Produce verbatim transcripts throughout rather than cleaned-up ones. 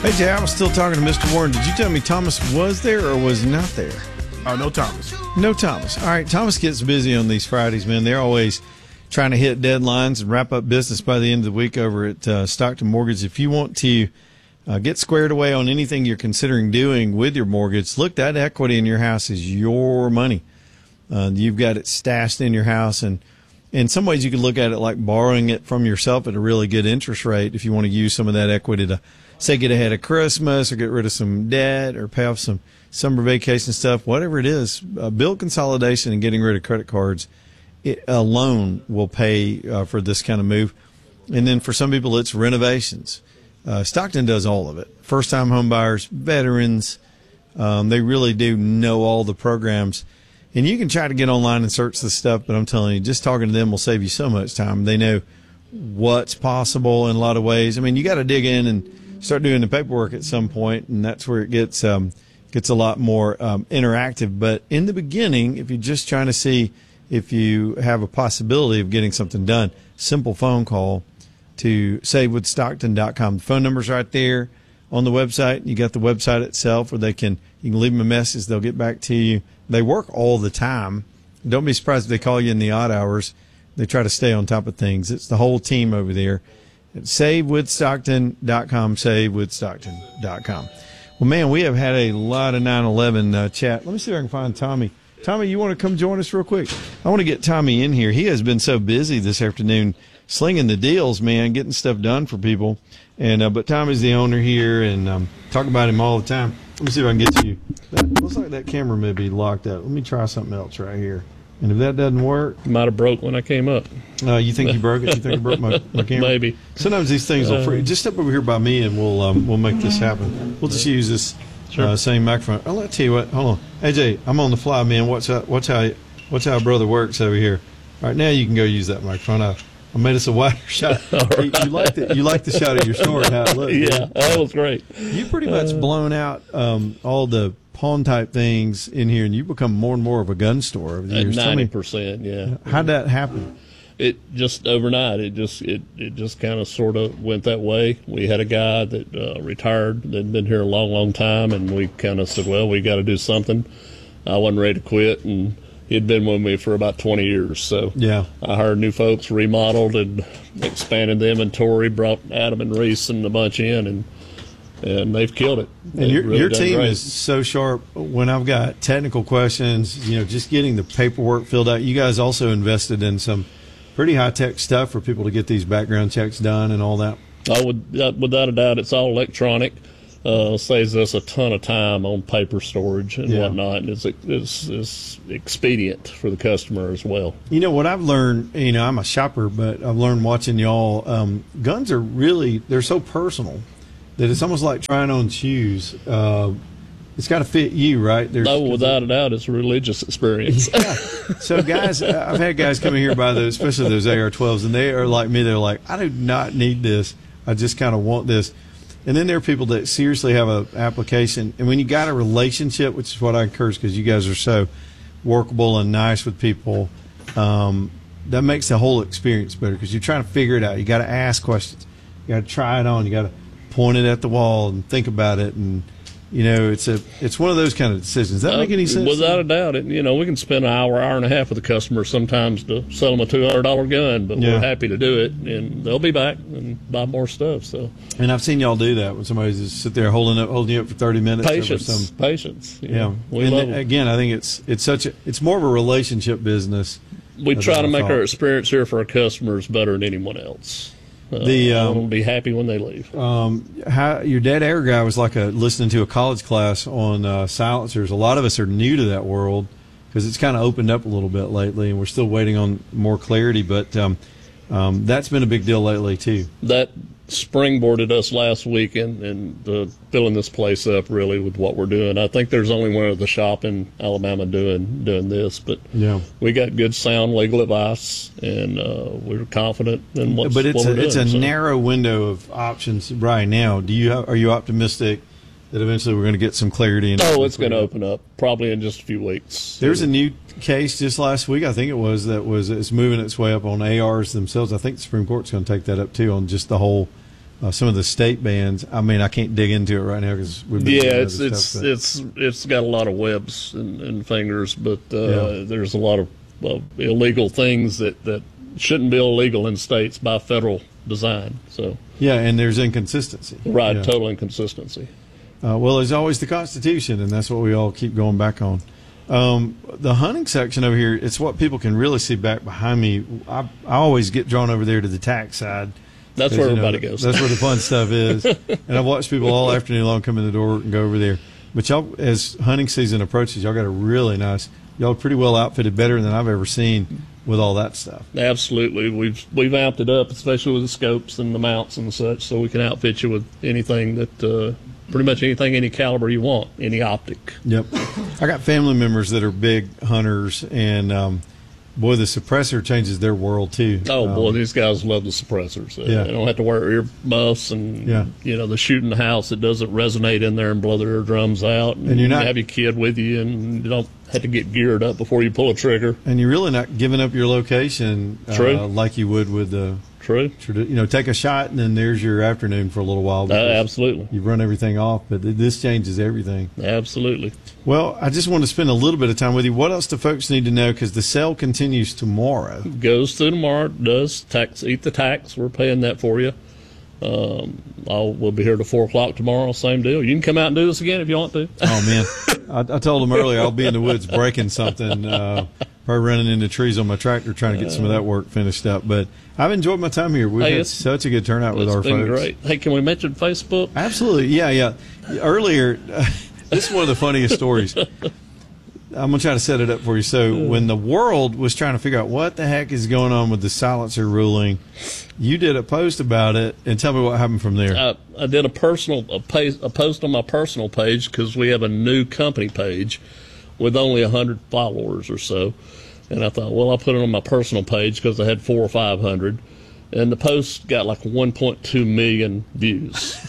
Hey, Jay, I was still talking to Mister Warren. Did you tell me Thomas was there or was not there? Uh, no Thomas. No Thomas. All right, Thomas gets busy on these Fridays, man. They're always trying to hit deadlines and wrap up business by the end of the week over at uh, Stockton Mortgage. If you want to uh, get squared away on anything you're considering doing with your mortgage, look, that equity in your house is your money. Uh, you've got it stashed in your house, and in some ways you could look at it like borrowing it from yourself at a really good interest rate if you want to use some of that equity to, say, get ahead of Christmas or get rid of some debt or pay off some summer vacation stuff, whatever it is. Uh, bill consolidation and getting rid of credit cards it alone will pay uh, for this kind of move. And then for some people, it's renovations. Uh, Stockton does all of it. First-time home buyers, veterans, um, they really do know all the programs. And you can try to get online and search this stuff, but I'm telling you, just talking to them will save you so much time. They know what's possible in a lot of ways. I mean, you got to dig in and start doing the paperwork at some point, and that's where it gets um, gets a lot more um, interactive. But in the beginning, if you're just trying to see if you have a possibility of getting something done, simple phone call to save with stockton dot com. The phone number's right there on the website. You got the website itself where they can you can leave them a message. They'll get back to you. They work all the time. Don't be surprised if they call you in the odd hours. They try to stay on top of things. It's the whole team over there. save with stockton dot com, save with stockton dot com. Well, man, we have had a lot of nine eleven uh, chat. Let me see if I can find Tommy. Tommy, you want to come join us real quick? I want to get Tommy in here. He has been so busy this afternoon slinging the deals, man, getting stuff done for people. And uh, but Tommy's the owner here, and um, talk about him all the time. Let me see if I can get to you. That looks like that camera may be locked up. Let me try something else right here. And if that doesn't work, might have broke when I came up. Uh, you think you broke it? You think I broke my, my camera? Maybe. Sometimes these things will free. Just step over here by me, and we'll um, we'll make this happen. We'll just use this sure. uh, same microphone. I'll let you what. Hold on, A J. I'm on the fly, man. What's how, what's how what's how brother works over here. All right, now you can go use that microphone. I, I made us a wider shot. Right. You, you like the you like the shot of your story? How it looked? Yeah, that was great. You pretty much uh, blown out um, all the pawn type things in here, and you become more and more of a gun store over the years. Ninety percent, yeah. How'd that happen? It just overnight. It just it it just kind of sort of went that way. We had a guy that uh, retired that'd been here a long, long time, and we kind of said, "Well, we got to do something." I wasn't ready to quit, and he'd been with me for about twenty years. So yeah, I hired new folks, remodeled, and expanded the inventory. Brought Adam and Reese and a bunch in, and. And they've killed it. And your, really your team great. is so sharp. When I've got technical questions, you know, just getting the paperwork filled out. You guys also invested in some pretty high-tech stuff for people to get these background checks done and all that. Oh, with, without a doubt, it's all electronic. Uh, saves us a ton of time on paper storage and yeah. whatnot. And it's, it's, it's expedient for the customer as well. You know, what I've learned, you know, I'm a shopper, but I've learned watching y'all, um, guns are really, they're so personal that it's almost like trying on shoes. Uh, it's got to fit you, right? There's, no, without a doubt, it's a religious experience. Yeah. So, guys, I've had guys come in here by those, especially those A R twelves, and they are like me. They're like, I do not need this. I just kind of want this. And then there are people that seriously have an application. And when you got a relationship, which is what I encourage because you guys are so workable and nice with people, um, that makes the whole experience better because you're trying to figure it out. You got to ask questions. You got to try it on. You got to point it at the wall and think about it, and you know it's a it's one of those kind of decisions. Does that uh, make any sense? Without a doubt, it, you know we can spend an hour, hour and a half with the customer sometimes to sell them a two hundred dollar gun, but yeah. we're happy to do it, and they'll be back and buy more stuff. So, and I've seen y'all do that when somebody's just sit there holding up, holding you up for thirty minutes. Patience, over some, patience. Yeah, know, we and love th- again, I think it's it's such a it's more of a relationship business. We try to make our experience here for our customers better than anyone else. Uh, the um, will be happy when they leave. Um, how your dead air guy was like a listening to a college class on uh, silencers. A lot of us are new to that world because it's kind of opened up a little bit lately, and we're still waiting on more clarity. But um, um, that's been a big deal lately too. That springboarded us last week and and uh, filling this place up really with what we're doing. I think there's only one other shop in Alabama doing doing this, but yeah, we got good sound legal advice, and uh, we're confident in what's, but it's what we're a, doing. It's a so. narrow window of options right now. Do you have, are you optimistic that eventually we're going to get some clarity? In oh, it's going to open up probably in just a few weeks. There's a new case just last week, I think it was, that was it's moving its way up on A Rs themselves. I think the Supreme Court's going to take that up too on just the whole uh, some of the state bands. I mean, I can't dig into it right now because we've been Yeah, doing it's other it's stuff, but- it's it's got a lot of webs and, and fingers, but uh, Yeah. there's a lot of uh, illegal things that, that shouldn't be illegal in states by federal design. So yeah, and there's inconsistency. right, Yeah. total inconsistency. Uh, well, there's always the Constitution, and that's what we all keep going back on. Um, the hunting section over here, it's what people can really see back behind me. I, I always get drawn over there to the tax side. That's 'Cause, where you know, everybody goes. That's where the fun stuff is. And I've watched people all afternoon long come in the door and go over there. But y'all, as hunting season approaches, y'all got a really nice, y'all are pretty well outfitted, better than I've ever seen with all that stuff. Absolutely, we've we've amped it up, especially with the scopes and the mounts and such, so we can outfit you with anything that, uh, pretty much anything, any caliber you want, any optic. Yep. I got family members that are big hunters, and um, boy, the suppressor changes their world too. Oh Um, boy, these guys love the suppressors. Uh, Yeah. They don't have to wear earmuffs, and Yeah. you know, the shooting the house, it doesn't resonate in there and blow their eardrums out. And, And you're not- you have your kid with you, and you don't have to get geared up before you pull a trigger. and you're really not giving up your location uh, True. like you would with the, True. tradi- you know, take a shot and then there's your afternoon for a little while. Uh, because absolutely. You've run everything off, but th- this changes everything. Absolutely. Well, I just want to spend a little bit of time with you. What else do folks need to know? Because the sale continues tomorrow. Goes through tomorrow. Does tax eat the tax? We're paying that for you. Um, I'll we'll be here till four o'clock tomorrow. Same deal. You can come out and do this again if you want to. Oh man, I, I told them earlier I'll be in the woods breaking something, uh, probably running into trees on my tractor trying to get some of that work finished up. But I've enjoyed my time here. We've Hey, had it's- such a good turnout with It's our been folks. great. Hey, can we mention Facebook? Absolutely, yeah, yeah. Earlier, uh, this is one of the funniest stories. I'm gonna try to set it up for you. So, when the world was trying to figure out what the heck is going on with the silencer ruling, you did a post about it, and tell me what happened from there. I, I did a personal a, page, a post on my personal page because we have a new company page with only a hundred followers or so, and I thought, well, I'll put it on my personal page because I had four or five hundred, and the post got like one point two million views,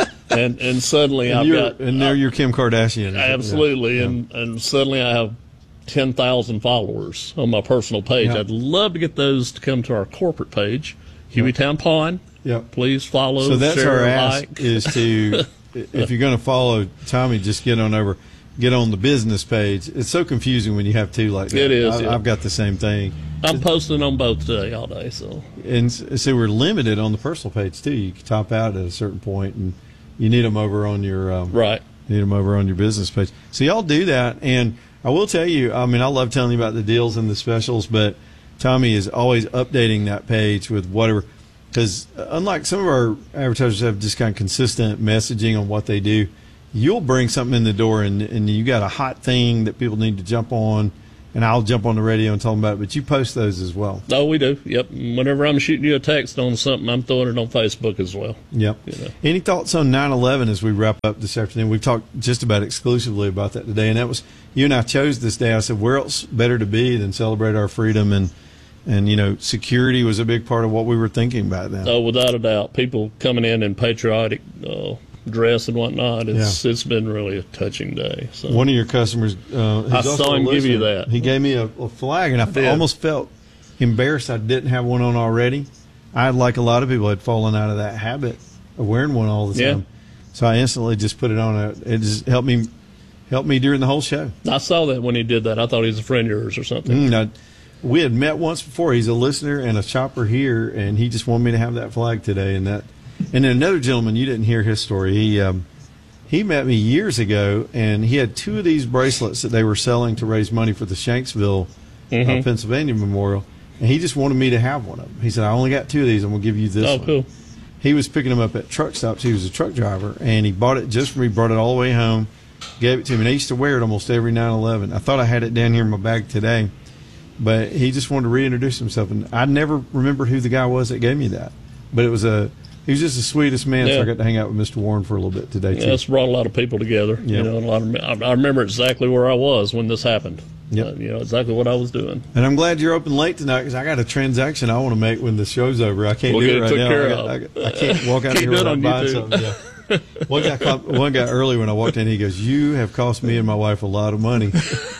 and and suddenly and, I've you're, got and there you're Kim Kardashian. absolutely, Yeah. and and suddenly I have ten thousand followers on my personal page. Yeah. I'd love to get those to come to our corporate page, Hueytown Pawn. Yep. Please follow. So that's share, our ask like. is to, if you're going to follow Tommy, just get on over, get on the business page. It's so confusing when you have two like that. It is, I, yeah. I've got the same thing. I'm posting on both today all day. So And s- so we're limited on the personal page too. You can top out at a certain point, and you need them over on your um, right. need them over on your business page. So y'all do that, and I will tell you. I mean, I love telling you about the deals and the specials, but Tommy is always updating that page with whatever. Because unlike some of our advertisers have just kind of consistent messaging on what they do, you'll bring something in the door and, and you got a hot thing that people need to jump on, and I'll jump on the radio and tell them about it. But you post those as well. Oh, we do. Yep. Whenever I'm shooting you a text on something, I'm throwing it on Facebook as well. Yep. You know. Any thoughts on nine eleven as we wrap up this afternoon? We've talked just about exclusively about that today, and that was you and I chose this day. I said, where else better to be than celebrate our freedom, and and you know, security was a big part of what we were thinking about then. Oh, without a doubt, people coming in in patriotic uh, dress and whatnot. It's it's been really a touching day. So One of your customers, uh, who's I also saw a him give you listener, that. He gave me a, a flag, and I did. almost felt embarrassed I didn't have one on already. I, like a lot of people, had fallen out of that habit of wearing one all the Yeah. time. So I instantly just put it on. A, it just helped me helped me during the whole show. I saw that when he did that. I thought he was a friend of yours or something. Mm, I, we had met once before. He's a listener and a shopper here, and he just wanted me to have that flag today. And that, and then another gentleman, you didn't hear his story. He um, he met me years ago, and he had two of these bracelets that they were selling to raise money for the Shanksville, Mm-hmm. uh, Pennsylvania Memorial. And he just wanted me to have one of them. He said, "I only got two of these. I'm gonna give you this Oh, one." cool. He was picking them up at truck stops. He was a truck driver, and he bought it just for me. Brought it all the way home, gave it to me, and I used to wear it almost every nine eleven. I thought I had it down here in my bag today, but he just wanted to reintroduce himself, and I never remembered who the guy was that gave me that. But it was a he was just the sweetest man. So Yeah. I got to hang out with Mister Warren for a little bit today Yeah, too. it's brought a lot of people together. Yeah. You know, and a lot of I, I remember exactly where I was when this happened. Yep. Uh, you know exactly what I was doing. And I'm glad you're open late tonight because I got a transaction I want to make when the show's over. I can't We'll do get it it right took now. care I, of. got, I, got- I can't walk out Can't here do it without on buying YouTube. something. Yeah. One guy, called- one guy early when I walked in, he goes, "You have cost me and my wife a lot of money."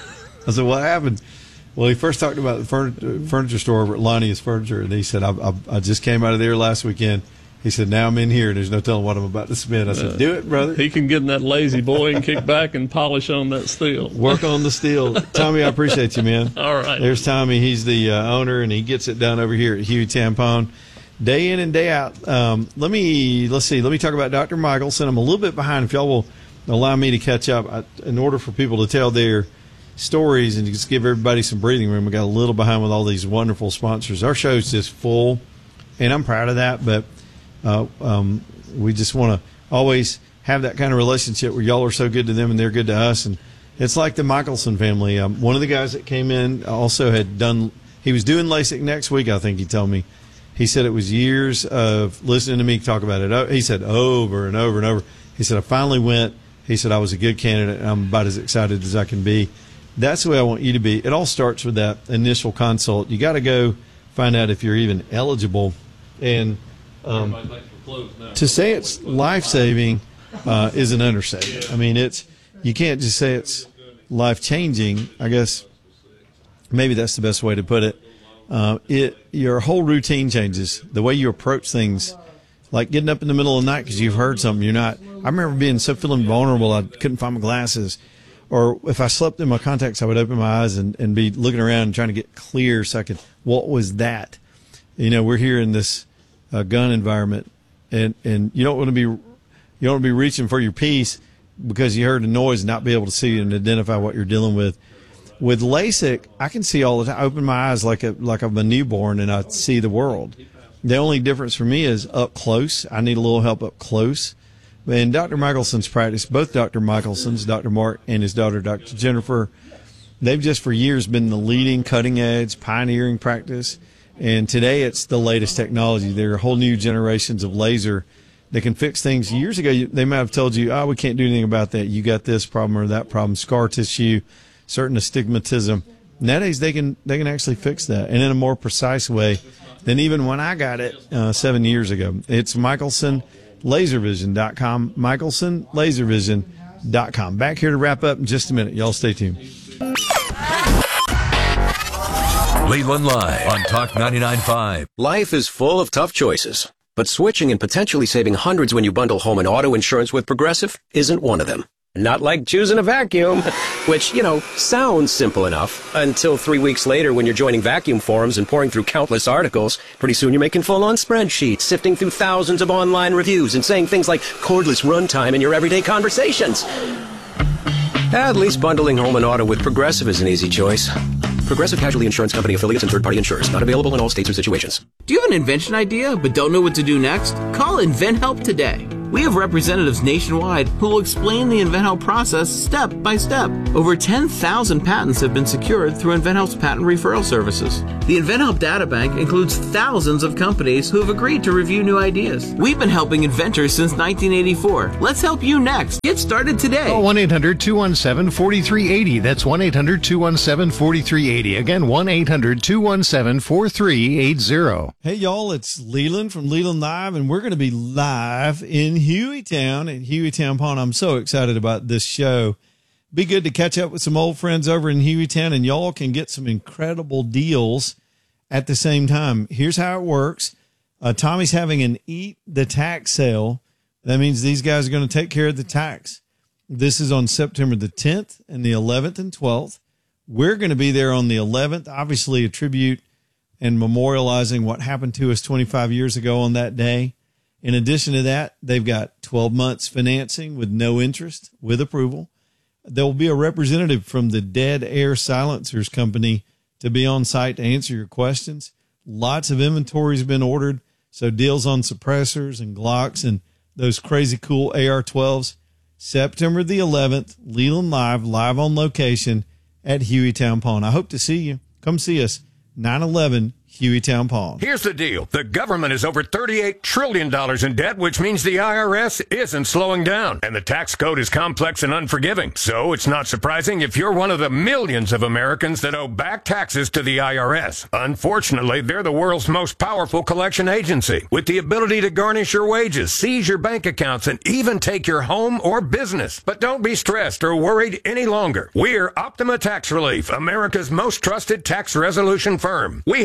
I said, "What happened?" Well, he first talked about the furniture, furniture store over at Lonnie's Furniture, and he said, I, I, "I just came out of there last weekend, He said, now I'm in here, and there's no telling what I'm about to spend. I said, do it, brother. He can get in that lazy boy and kick back and polish on that steel. Work on the steel. Tommy, I appreciate you, man. All right. There's Tommy. He's the uh, owner, and he gets it done over here at Huey Tampon, day in and day out. Um, let me, let's see, let me talk about Doctor Michelson. I'm a little bit behind. If y'all will allow me to catch up, I, in order for people to tell their stories and just give everybody some breathing room, we got a little behind with all these wonderful sponsors. Our show's just full, and I'm proud of that, but Uh, um, we just want to always have that kind of relationship where y'all are so good to them and they're good to us. And it's like the Michelson family. Um, one of the guys that came in also had done, he was doing LASIK next week, I think he told me. He said it was years of listening to me talk about it. He said over and over and over. He said, I finally went. He said, I was a good candidate, and I'm about as excited as I can be. That's the way I want you to be. It all starts with that initial consult. You got to go find out if you're even eligible. And Um, to say it's life-saving uh, is an understatement. I mean, it's you can't just say it's life-changing. I guess maybe that's the best way to put it. Uh, it your whole routine changes. The way you approach things, like getting up in the middle of the night because you've heard something. You're not. I remember being so feeling vulnerable I couldn't find my glasses, or if I slept in my contacts, I would open my eyes and, and be looking around and trying to get clear so I could. What was that? You know, we're here in this Uh, gun environment, and and you don't want to be you don't want to be reaching for your piece because you heard a noise and not be able to see and identify what you're dealing with. With LASIK, I can see all the time. I open my eyes like a like I'm a newborn and I see the world. The only difference for me is up close. I need a little help up close. In Doctor Michelson's practice, both Doctor Michelson's, Doctor Mark and his daughter, Doctor Jennifer, they've just for years been the leading, cutting edge, pioneering practice. And today it's the latest technology. There are whole new generations of laser that can fix things. Years ago, they might have told you, oh, we can't do anything about that. You got this problem or that problem, scar tissue, certain astigmatism. Nowadays, they can they can actually fix that, and in a more precise way than even when I got it uh, seven years ago. It's Michelson Laser Vision dot com, Michelson Laser Vision dot com. Back here to wrap up in just a minute. Y'all stay tuned. Leland Live on Talk ninety-nine point five. Life is full of tough choices, but switching and potentially saving hundreds when you bundle home and auto insurance with Progressive isn't one of them. Not like choosing a vacuum, which, you know, sounds simple enough until three weeks later when you're joining vacuum forums and pouring through countless articles. Pretty soon you're making full-on spreadsheets, sifting through thousands of online reviews and saying things like cordless runtime in your everyday conversations. At least bundling home and auto with Progressive is an easy choice. Progressive Casualty Insurance Company affiliates and third-party insurers. Not available in all states or situations. Do you have an invention idea but don't know what to do next? Call InventHelp today. We have representatives nationwide who will explain the InventHelp process step by step. Over ten thousand patents have been secured through InventHelp's patent referral services. The InventHelp databank includes thousands of companies who have agreed to review new ideas. We've been helping inventors since nineteen eighty-four. Let's help you next. Get started today. Call one eight hundred two one seven four three eight zero. That's one eight hundred two one seven four three eight zero. Again, one eight hundred two one seven four three eight zero. Hey, y'all, it's Leland from Leland Live, and we're going to be live in Hueytown at Huey Tampon. I'm so excited about this show. Be good to catch up with some old friends over in Hueytown, and y'all can get some incredible deals at the same time. Here's how it works. Uh, Tommy's having an Eat the Tax sale. That means these guys are going to take care of the tax. This is on September the tenth and the eleventh and twelfth. We're going to be there on the eleventh, obviously a tribute and memorializing what happened to us twenty-five years ago on that day. In addition to that, they've got twelve months financing with no interest, with approval. There will be a representative from the Dead Air Silencers Company to be on site to answer your questions. Lots of inventory has been ordered, so deals on suppressors and Glocks and those crazy cool A R twelves. September the eleventh, Leland Live, live on location at Hueytown Pond. I hope to see you. Come see us, nine eleven Hueytown Pond. Here's the deal. The government is over thirty-eight trillion dollars in debt, which means the I R S isn't slowing down. And the tax code is complex and unforgiving. So it's not surprising if you're one of the millions of Americans that owe back taxes to the I R S. Unfortunately, they're the world's most powerful collection agency, with the ability to garnish your wages, seize your bank accounts, and even take your home or business. But don't be stressed or worried any longer. We're Optima Tax Relief, America's most trusted tax resolution firm. We have resolved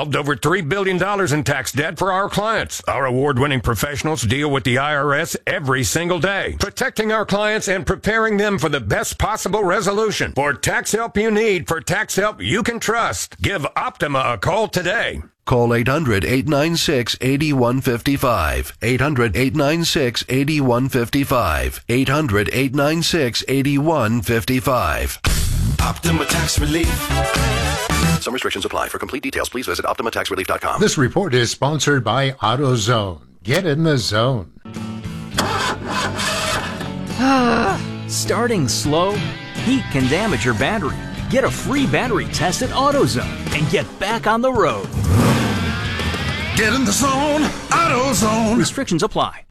solved over three billion dollars in tax debt for our clients. Our award-winning professionals deal with the I R S every single day, protecting our clients and preparing them for the best possible resolution. For tax help you need, for tax help you can trust, give Optima a call today. Call eight hundred, eight nine six, eight one five five. eight hundred, eight nine six, eight one five five. eight hundred, eight nine six, eight one five five. Optima Tax Relief. Some restrictions apply. For complete details, please visit Optima Tax Relief dot com. This report is sponsored by AutoZone. Get in the zone. Starting slow? Heat can damage your battery. Get a free battery test at AutoZone and get back on the road. Get in the zone. AutoZone. Restrictions apply.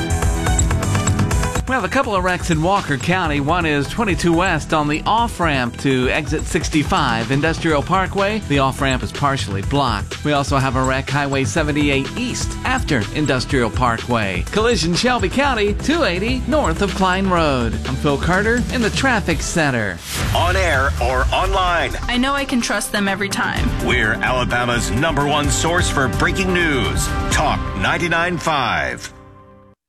We have a couple of wrecks in Walker County. One is twenty-two West on the off-ramp to exit sixty-five Industrial Parkway. The off-ramp is partially blocked. We also have a wreck Highway seventy-eight East after Industrial Parkway. Collision Shelby County, two eighty north of Klein Road. I'm Phil Carter in the Traffic Center. On air or online, I know I can trust them every time. We're Alabama's number one source for breaking news. Talk ninety-nine point five.